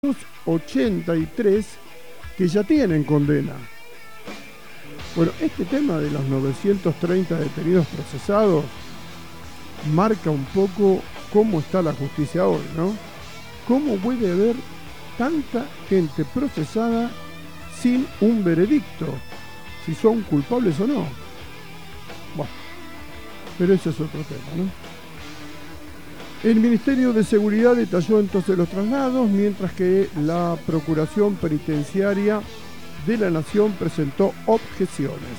83 que ya tienen condena. Bueno, este tema de los 930 detenidos procesados marca un poco cómo está la justicia hoy, ¿no? Cómo puede haber tanta gente procesada sin un veredicto, si son culpables o no. Bueno, pero ese es otro tema, ¿no? El Ministerio de Seguridad detalló entonces los traslados, mientras que la Procuración Penitenciaria de la Nación presentó objeciones.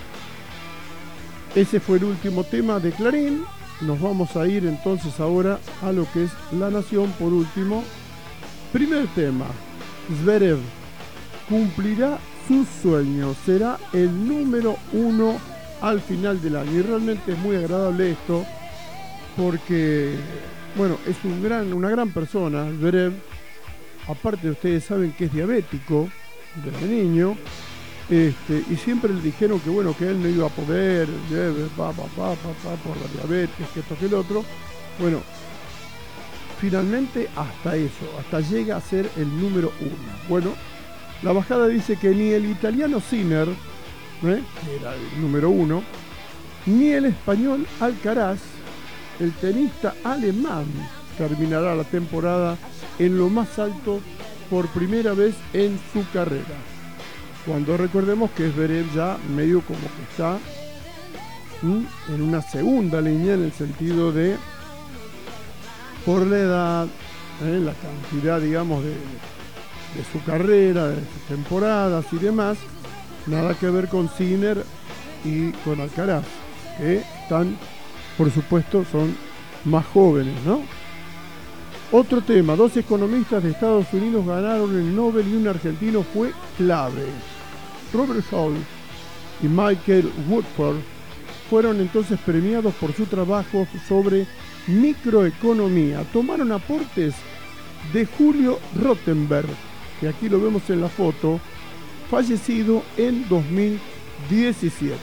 Ese fue el último tema de Clarín. Nos vamos a ir entonces ahora a lo que es La Nación por último. Primer tema, Zverev cumplirá sus sueños, será el número 1 al final del año. Y realmente es muy agradable esto, porque, bueno, es una gran persona, Zverev. Aparte, ustedes saben que es diabético desde niño, y siempre le dijeron que, bueno, que él no iba a poder, por la diabetes, que esto, que el otro. Bueno, finalmente hasta llega a ser el número 1. Bueno, la bajada dice que ni el italiano Sinner, que era el número 1, ni el español Alcaraz, el tenista alemán, terminará la temporada en lo más alto por primera vez en su carrera. Cuando recordemos que Zverev ya medio como que está en una segunda línea, en el sentido de, por la edad, la cantidad, digamos, de su carrera, de sus temporadas y demás, nada que ver con Sinner y con Alcaraz, que están, por supuesto, son más jóvenes, ¿no? Otro tema, 2 economistas de Estados Unidos ganaron el Nobel y un argentino fue clave. Robert Hall y Michael Woodford fueron entonces premiados por su trabajo sobre microeconomía. Tomaron aportes de Julio Rothenberg, que aquí lo vemos en la foto, fallecido en 2017.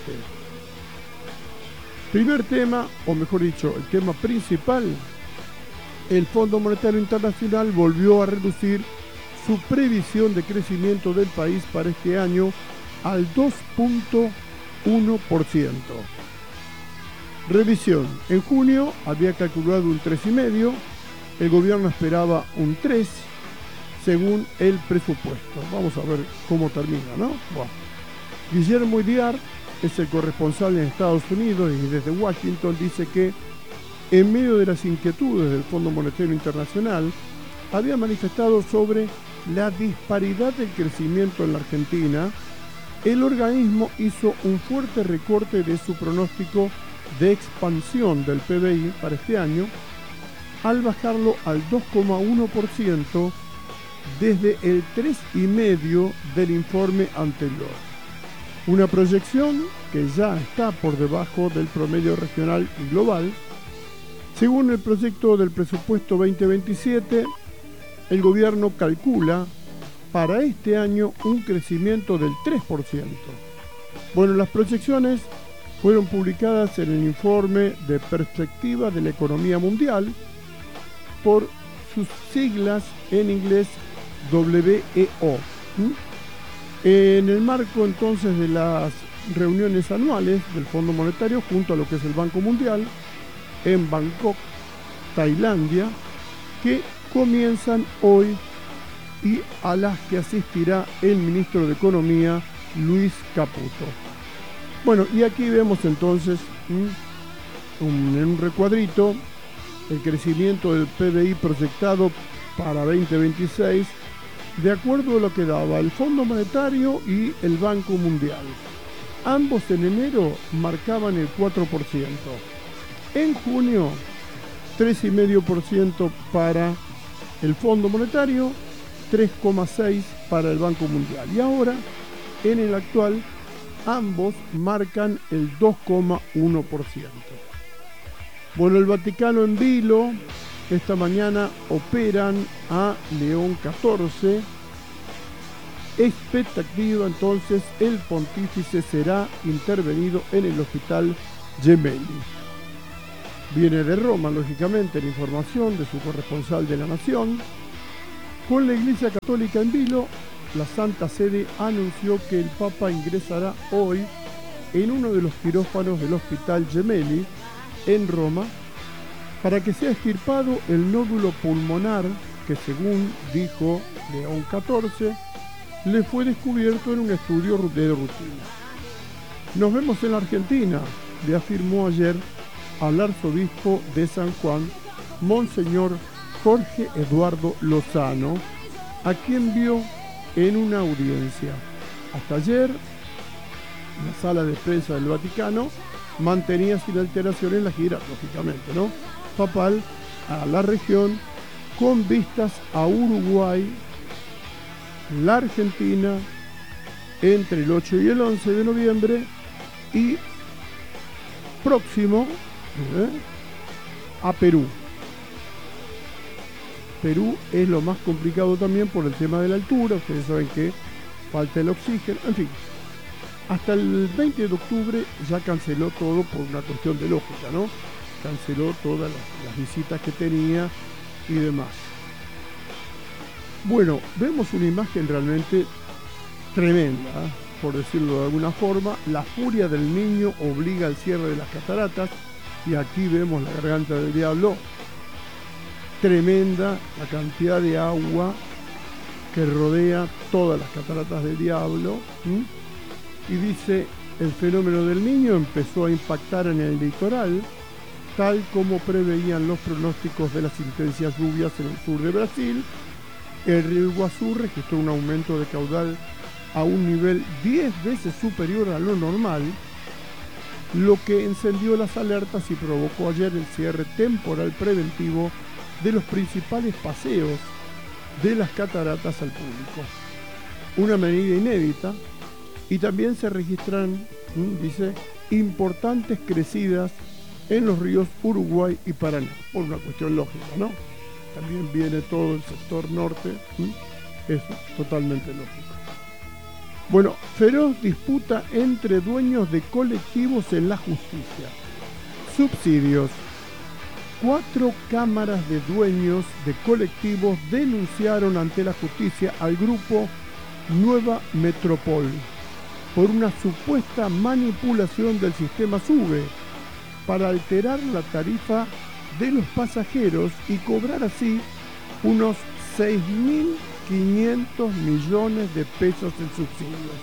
Primer tema, o mejor dicho, el tema principal: el Fondo Monetario Internacional volvió a reducir su previsión de crecimiento del país para este año al 2.1%. Revisión: en junio había calculado un 3,5%, el gobierno esperaba un 3%, según el presupuesto. Vamos a ver cómo termina, ¿no? Bueno. Guillermo Iriart es el corresponsal en Estados Unidos y desde Washington dice que, en medio de las inquietudes del Fondo Monetario Internacional, había manifestado sobre la disparidad del crecimiento en la Argentina. El organismo hizo un fuerte recorte de su pronóstico de expansión del PBI para este año, al bajarlo al 2,1% desde el 3,5% del informe anterior. Una proyección que ya está por debajo del promedio regional y global. Según el proyecto del presupuesto 2027, el gobierno calcula para este año un crecimiento del 3%. Bueno, las proyecciones fueron publicadas en el informe de perspectiva de la economía mundial, por sus siglas en inglés WEO. En el marco entonces de las reuniones anuales del Fondo Monetario junto a lo que es el Banco Mundial en Bangkok, Tailandia, que comienzan hoy y a las que asistirá el ministro de Economía, Luis Caputo. Bueno, y aquí vemos entonces en un recuadrito el crecimiento del PBI proyectado para 2026, de acuerdo a lo que daba el Fondo Monetario y el Banco Mundial. Ambos en enero marcaban el 4%. En junio, 3,5% para el Fondo Monetario, 3,6% para el Banco Mundial. Y ahora, en el actual, ambos marcan el 2,1%. Bueno, el Vaticano en vilo. Esta mañana operan a León XIV. Expectativa entonces, el pontífice será intervenido en el hospital Gemelli. Viene de Roma, lógicamente, la información de su corresponsal de La Nación. Con la Iglesia Católica en vilo, la Santa Sede anunció que el Papa ingresará hoy en uno de los quirófanos del Hospital Gemelli en Roma para que sea extirpado el nódulo pulmonar que, según dijo León XIV, le fue descubierto en un estudio de rutina. Nos vemos en la Argentina, le afirmó ayer al arzobispo de San Juan, Monseñor Jorge Eduardo Lozano, a quien vio en una audiencia. Hasta ayer, la sala de prensa del Vaticano mantenía sin alteraciones la gira, lógicamente, ¿no?, papal a la región, con vistas a Uruguay, la Argentina, entre el 8 y el 11 de noviembre, y próximo a Perú. Perú es lo más complicado también por el tema de la altura, ustedes saben que falta el oxígeno, en fin. Hasta el 20 de octubre ya canceló todo por una cuestión de lógica, ¿no? Canceló todas las visitas que tenía y demás. Bueno, vemos una imagen realmente tremenda, por decirlo de alguna forma. La furia del niño obliga al cierre de las cataratas, y aquí vemos la garganta del diablo. Tremenda la cantidad de agua que rodea todas las cataratas del diablo. Y dice, el fenómeno del niño empezó a impactar en el litoral, tal como preveían los pronósticos de las intensas lluvias en el sur de Brasil. El río Iguazú registró un aumento de caudal a un nivel 10 veces superior a lo normal, lo que encendió las alertas y provocó ayer el cierre temporal preventivo de los principales paseos de las cataratas al público. Una medida inédita, y también se registran, dice, importantes crecidas en los ríos Uruguay y Paraná, por una cuestión lógica, ¿no? También viene todo el sector norte, eso, totalmente lógico. Bueno, feroz disputa entre dueños de colectivos en la justicia. Subsidios. 4 cámaras de dueños de colectivos denunciaron ante la justicia al grupo Nueva Metropol por una supuesta manipulación del sistema SUBE para alterar la tarifa de los pasajeros y cobrar así unos 6.500 millones de pesos en subsidios.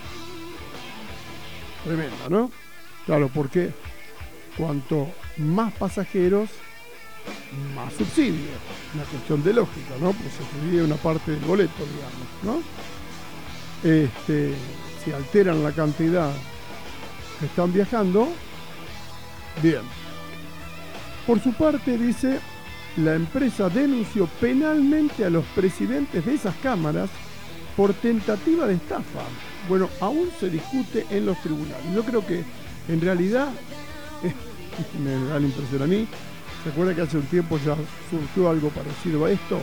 Tremendo, ¿no? Claro, porque cuanto más pasajeros, más subsidios. Una cuestión de lógica, ¿no? Pues se divide una parte del boleto, digamos, ¿no? Si alteran la cantidad que están viajando, bien. Por su parte, dice, la empresa denunció penalmente a los presidentes de esas cámaras por tentativa de estafa. Bueno, aún se discute en los tribunales. Yo creo que, en realidad, me da la impresión a mí, ¿se acuerda que hace un tiempo ya surgió algo parecido a esto?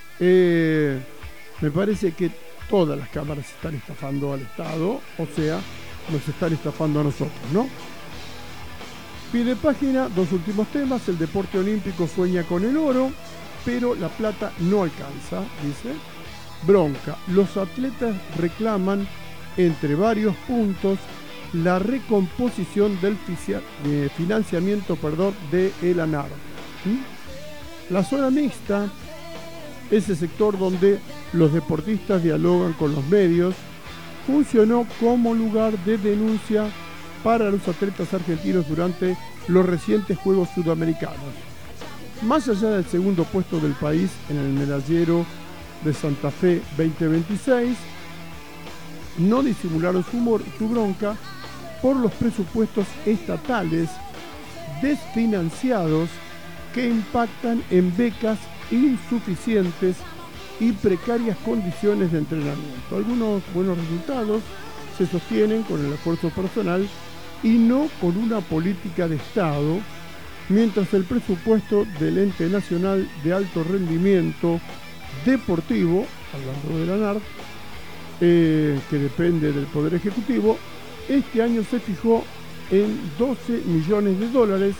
Me parece que todas las cámaras están estafando al Estado, o sea, nos están estafando a nosotros, ¿no? Pie de página, 2 últimos temas. El deporte olímpico sueña con el oro, pero la plata no alcanza, dice. Bronca. Los atletas reclaman, entre varios puntos, la recomposición del financiamiento de el ANAR. La zona mixta, ese sector donde los deportistas dialogan con los medios, funcionó como lugar de denuncia para los atletas argentinos durante los recientes Juegos Sudamericanos. Más allá del segundo puesto del país en el medallero de Santa Fe 2026, no disimularon su bronca por los presupuestos estatales desfinanciados que impactan en becas insuficientes y precarias condiciones de entrenamiento. Algunos buenos resultados se sostienen con el esfuerzo personal y no con una política de Estado, mientras el presupuesto del Ente Nacional de Alto Rendimiento Deportivo, hablando de la ANAR, que depende del Poder Ejecutivo, este año se fijó en 12 millones de dólares.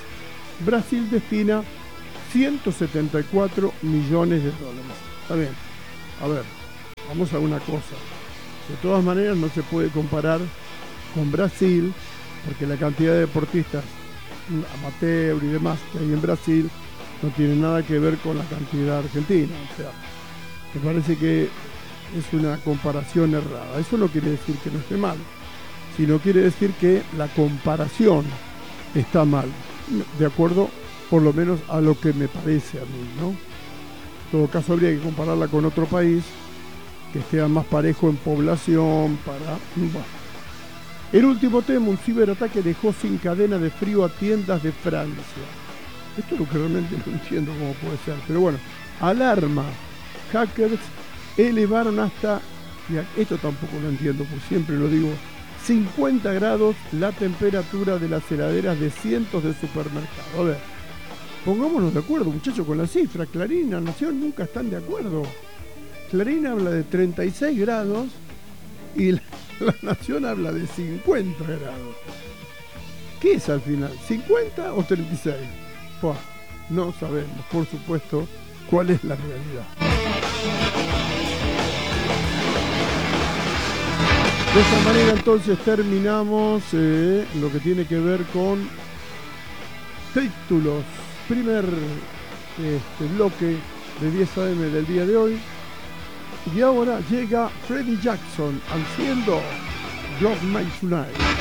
Brasil destina 174 millones de dólares. Está bien. a ver, vamos a una cosa. De todas maneras no se puede comparar con Brasil, porque la cantidad de deportistas amateur y demás que hay en Brasil no tiene nada que ver con la cantidad argentina. O sea, me parece que es una comparación errada. Eso no quiere decir que no esté mal, sino quiere decir que la comparación está mal, de acuerdo por lo menos a lo que me parece a mí, ¿no? En todo caso habría que compararla con otro país que esté más parejo en población para... Bueno. El último tema, un ciberataque dejó sin cadena de frío a tiendas de Francia. Esto es lo que realmente no entiendo cómo puede ser, pero bueno, alarma. Hackers elevaron hasta, y esto tampoco lo entiendo, pues siempre lo digo, 50 grados la temperatura de las heladeras de cientos de supermercados. A ver, pongámonos de acuerdo, muchachos, con la cifra. Clarín y La Nación nunca están de acuerdo. Clarín habla de 36 grados y la Nación habla de 50 grados. ¿Qué es al final? ¿50 o 36? Pues, no sabemos, por supuesto, cuál es la realidad. De esta manera entonces terminamos lo que tiene que ver con títulos. Primer bloque de 10 AM del día de hoy. Y ahora llega Freddie Jackson haciendo Love My Tonight.